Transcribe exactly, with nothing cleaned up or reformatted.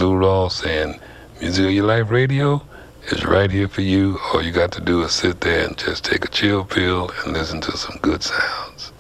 Lou Ross saying, Music of Your Life Radio is right here for you. All you got to do is sit there and just take a chill pill and listen to some good sounds.